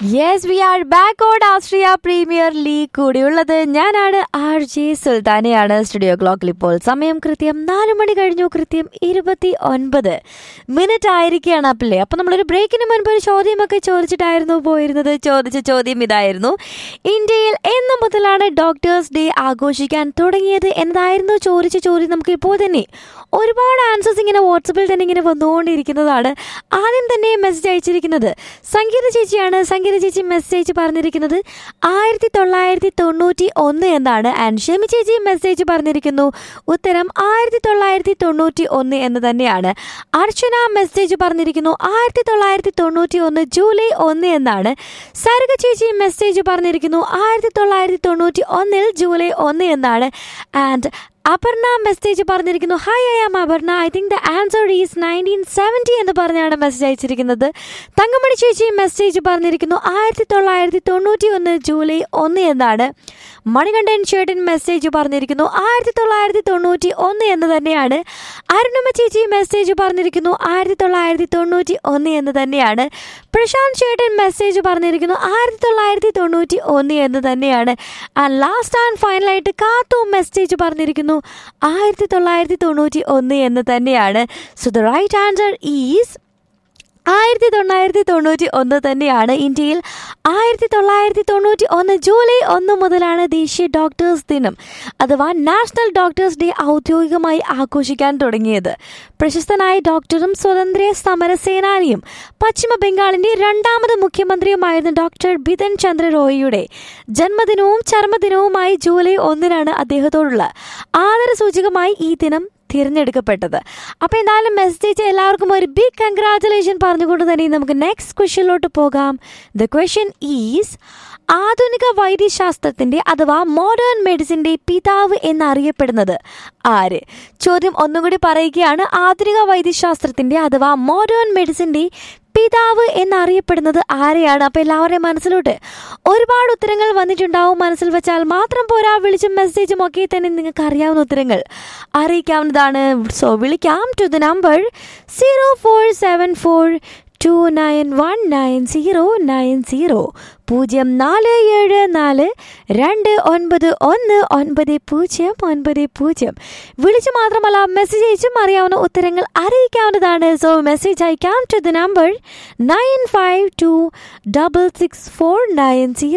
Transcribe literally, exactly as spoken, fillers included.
Yes, we are back on Austria Premier League. കൂടിയുള്ളത് ഞാനാണ് R J സുൽത്താനയാണ്. Studio ക്ലോക്കിൽ ഇപ്പോൾ സമയം കൃത്യം നാല് മണി കഴിഞ്ഞു, കൃത്യം ഇരുപത്തി ഒൻപത് മിനിറ്റ് ആയിരിക്കുകയാണ്. അപ്പല്ലേ അപ്പം നമ്മളൊരു ബ്രേക്കിന് മുൻപ് ഒരു ചോദ്യമൊക്കെ ചോദിച്ചിട്ടായിരുന്നു പോയിരുന്നത്. ചോദിച്ച ചോദ്യം ഇതായിരുന്നു: ഇന്ത്യയിൽ എന്ന് മുതലാണ് ഡോക്ടേഴ്സ് ഡേ ആഘോഷിക്കാൻ തുടങ്ങിയത് എന്നതായിരുന്നു ചോദിച്ച ചോദ്യം. നമുക്ക് ഇപ്പോൾ തന്നെ ഒരുപാട് ആൻസേഴ്സ് ഇങ്ങനെ വാട്സപ്പിൽ തന്നെ ഇങ്ങനെ വന്നുകൊണ്ടിരിക്കുന്നതാണ്. ആദ്യം തന്നെ മെസ്സേജ് അയച്ചിരിക്കുന്നത് സംഗീത ചേച്ചിയാണ്. സംഗീത ചേച്ചി മെസ്സേജ് പറഞ്ഞിരിക്കുന്നത് ആയിരത്തി തൊള്ളായിരത്തി തൊണ്ണൂറ്റി ഒന്ന് എന്നാണ്. ആൻഡ് ഷെമി ചേച്ചി മെസ്സേജ് പറഞ്ഞിരിക്കുന്നു ഉത്തരം ആയിരത്തി തൊള്ളായിരത്തി തൊണ്ണൂറ്റി ഒന്ന് എന്ന് തന്നെയാണ്. അർച്ചന മെസ്സേജ് പറഞ്ഞിരിക്കുന്നു ആയിരത്തി തൊള്ളായിരത്തി തൊണ്ണൂറ്റി ഒന്ന് ജൂലൈ ഒന്ന് എന്നാണ്. സരിക ചേച്ചി മെസ്സേജ് പറഞ്ഞിരിക്കുന്നു ആയിരത്തി തൊള്ളായിരത്തി തൊണ്ണൂറ്റി ഒന്നിൽ ജൂലൈ ഒന്ന് എന്നാണ്. ആൻഡ് അപർണ മെസ്സേജ് പറഞ്ഞിരിക്കുന്നു hi I am Aparna, I think the answer is nineteen seventy എന്ന് പറഞ്ഞാണ് മെസ്സേജ് അയച്ചിരിക്കുന്നത്. തങ്കമണി ചേച്ചി മെസ്സേജ് പറഞ്ഞിരിക്കുന്നു ആയിരത്തി തൊള്ളായിരത്തി തൊണ്ണൂറ്റി ഒന്ന് ജൂലൈ ഒന്ന് എന്നാണ്. മണികണ്ഠൻ ചേട്ടൻ മെസ്സേജ് പറഞ്ഞിരിക്കുന്നു ആയിരത്തി തൊള്ളായിരത്തി തൊണ്ണൂറ്റി ഒന്ന് എന്ന് തന്നെയാണ്. അരുണമ്മ ചേച്ചി മെസ്സേജ് പറഞ്ഞിരിക്കുന്നു ആയിരത്തി തൊള്ളായിരത്തി തൊണ്ണൂറ്റി ഒന്ന് എന്ന് തന്നെയാണ്. പ്രശാന്ത് ചേട്ടൻ മെസ്സേജ് പറഞ്ഞിരിക്കുന്നു ആയിരത്തി തൊള്ളായിരത്തി തൊണ്ണൂറ്റി ഒന്ന് എന്ന് തന്നെയാണ്. ആൻഡ് ലാസ്റ്റ് ആൻഡ് ഫൈനലായിട്ട് കാത്തു മെസ്സേജ് പറഞ്ഞിരിക്കുന്നു ആയിരത്തി തൊള്ളായിരത്തി തൊണ്ണൂറ്റി ഒന്ന് എന്ന് തന്നെയാണ്. So the right answer is ആയിരത്തി തൊള്ളായിരത്തി തൊണ്ണൂറ്റി ഒന്ന് തന്നെയാണ്. ഇന്ത്യയിൽ ആയിരത്തി തൊള്ളായിരത്തി തൊണ്ണൂറ്റി ഒന്ന് ജൂലൈ ഒന്ന് മുതലാണ് ദേശീയ ഡോക്ടേഴ്സ് ദിനം അഥവാ നാഷണൽ ഡോക്ടേഴ്സ് ഡേ ഔദ്യോഗികമായി ആഘോഷിക്കാൻ തുടങ്ങിയത്. പ്രശസ്തനായ ഡോക്ടറും സ്വതന്ത്ര സമര സേനാനിയും പശ്ചിമ ബംഗാളിന്റെ രണ്ടാമത് മുഖ്യമന്ത്രിയുമായിരുന്ന ഡോക്ടർ ബിതൻ ചന്ദ്ര റോയിയുടെ ജന്മദിനവും ചർമ്മദിനവുമായി ജൂലൈ ഒന്നിനാണ് അദ്ദേഹത്തോടുള്ള ആദരസൂചകമായി ഈ ദിനം തിരഞ്ഞെടുക്കപ്പെട്ടത്. അപ്പോൾ എന്തായാലും മെസ്സേജ് എല്ലാവർക്കും ഒരു ബിഗ് കൺഗ്രാറ്റുലേഷൻ പറഞ്ഞുകൊണ്ട് തന്നെ നമുക്ക് നെക്സ്റ്റ് ക്വസ്റ്റ്യനിലോട്ട് പോകാം. ദ ക്വസ്റ്റ്യൻ ഈസ് ആധുനിക വൈദ്യശാസ്ത്രത്തിന്റെ അഥവാ മോഡേൺ മെഡിസിന്റെ പിതാവ് എന്നറിയപ്പെടുന്നത് ആര്? ചോദ്യം ഒന്നും കൂടി പറയുകയാണ്. ആധുനിക വൈദ്യശാസ്ത്രത്തിന്റെ അഥവാ മോഡേൺ മെഡിസിന്റെ പിതാവ് എന്നറിയപ്പെടുന്നത് ആരെയാണ്? അപ്പോൾ എല്ലാവരുടെയും മനസ്സിലോട്ട് ഒരുപാട് ഉത്തരങ്ങൾ വന്നിട്ടുണ്ടാവും. മനസ്സിൽ വെച്ചാൽ മാത്രം പോരാ, വിളിച്ചും മെസ്സേജും ഒക്കെ തന്നെ നിങ്ങൾക്ക് അറിയാവുന്ന ഉത്തരങ്ങൾ അറിയിക്കാവുന്നതാണ്. സോ വിളിക്കാം to the number zero four seven four to nine one nine zero nine zero പൂജ്യം നാല് ഏഴ് നാല് രണ്ട് ഒൻപത് ഒന്ന് ഒൻപത് പൂജ്യം ഒൻപത് പൂജ്യം. വിളിച്ചു മാത്രമല്ല മെസ്സേജ് അയച്ചും അറിയാവുന്ന ഉത്തരങ്ങൾ അറിയിക്കാവുന്നതാണ്. സോ മെസ്സേജ് അയക്കാം to the number nine five to double six four nine zero